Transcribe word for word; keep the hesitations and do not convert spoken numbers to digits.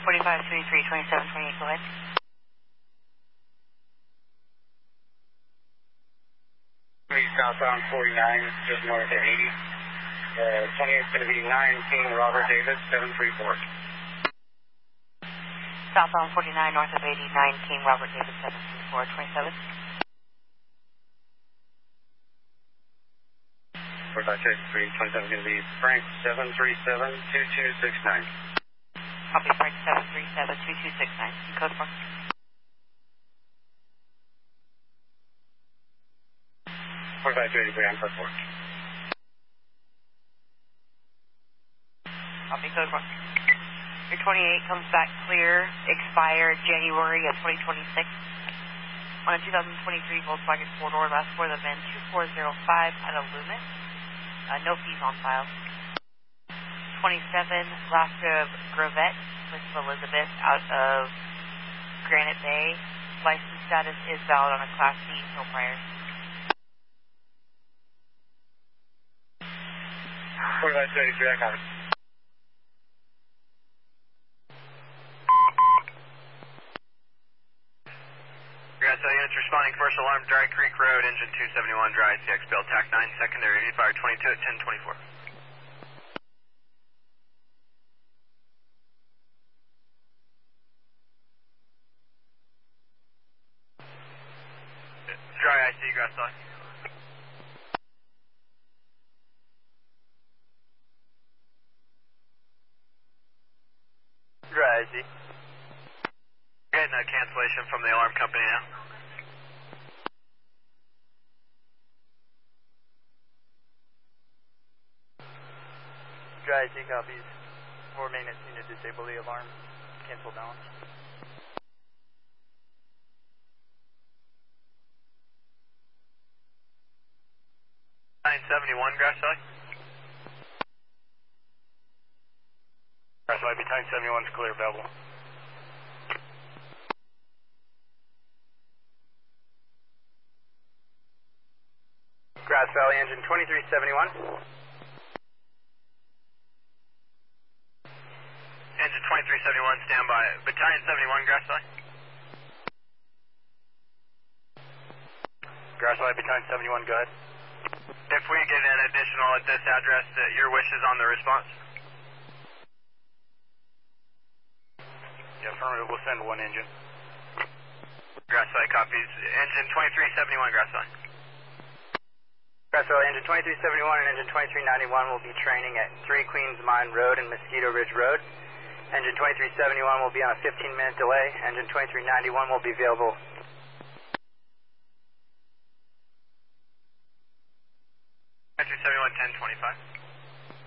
forty-five, thirty-three, twenty-seven, twenty-eight, go ahead. Southbound forty-nine, just north of eighty. Uh, twenty-eight's going to be nineteen, Robert Davis, seven three four. Southbound forty-nine, north of eighty, nineteen, Robert Davis, seven three four, twenty-seven. forty-five, thirty-three, twenty-seven is going to be Frank, seven three seven, two two six nine. Copy, Frank, seven three seven, two two six nine. Code for forty-five, thirty-three, I'm for four. Copy, code for Your twenty-eight comes back clear, expired January of twenty twenty-six. On a two thousand twenty-three Volkswagen four-door, last four of the V I N two four zero five out of Loomis. Uh, no fees on file. twenty-seven, last of Gravette with Elizabeth out of Granite Bay. License status is valid on a Class C, no prior. forty-five, thirty-three, I got it. Grass Valley units responding, first alarm, Dry Creek Road, engine two seventy-one, dry C X Bill, T A C nine, secondary, V fire twenty-two at ten twenty-four. Dry I C, Grass Valley. Dry I C. Getting a cancellation from the alarm company now. Dry I C copies. For maintenance unit, disable the alarm. Cancel balance. nine seventy-one, Grass Valley. Grass Valley, nine seventy-one's clear, available. Grass Valley engine twenty-three seventy-one. Engine twenty-three seventy-one, standby. Battalion seventy-one, Grass Valley. Grass Valley, Battalion seventy-one, go ahead. If we get an additional at this address, uh, your wishes on the response? Yeah, affirmative, we'll send one engine. Grass Valley copies. Engine twenty-three seventy-one, Grass Valley. Grass Valley engine twenty-three seventy-one and engine twenty-three ninety-one will be training at three Queens Mine Road and Mosquito Ridge Road. Engine twenty-three seventy-one will be on a fifteen minute delay. Engine twenty-three ninety-one will be available. twenty-three seventy-one, ten twenty-five.